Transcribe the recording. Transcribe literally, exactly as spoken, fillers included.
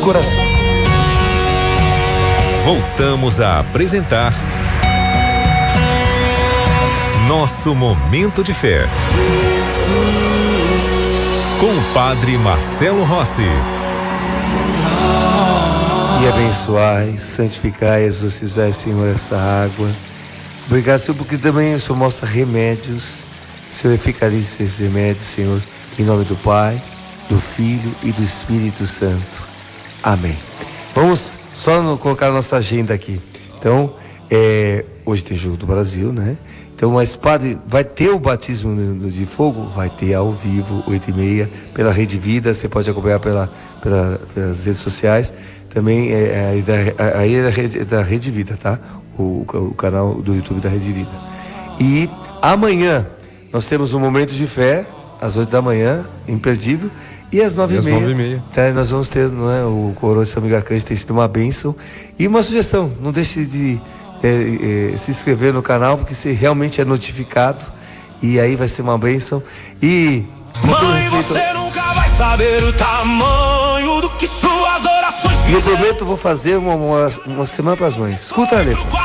coração. Voltamos a apresentar Nosso Momento de Fé. Com o Padre Marcelo Rossi. E abençoai, santificai, exorcizai, Senhor, essa água. Obrigado, Senhor, porque também o Senhor mostra remédios. Senhor, eficarize esses remédios, Senhor, em nome do Pai, do Filho e do Espírito Santo. Amém. Vamos só no, colocar a nossa agenda aqui. Então, é, hoje tem Jogo do Brasil, né? Então, mas Padre, vai ter o batismo de fogo? Vai ter ao vivo, oito e meia, pela Rede Vida. Você pode acompanhar pela, pela, pelas redes sociais. Também é, é, aí é da Rede, da Rede Vida, tá? O, o canal do YouTube da Rede Vida. E amanhã nós temos um Momento de Fé, às oito da manhã, imperdível. E às nove e meia, nove e meia. Tá, nós vamos ter, não é, o Coroa de São Miguel Arcanjo, tem sido uma bênção. E uma sugestão, não deixe de é, é, se inscrever no canal, porque você realmente é notificado. E aí vai ser uma bênção. E... Mãe, você nunca vai saber o tamanho do que suas orações fizeram. E eu prometo, vou fazer uma, uma, uma semana para as mães. Escuta a letra.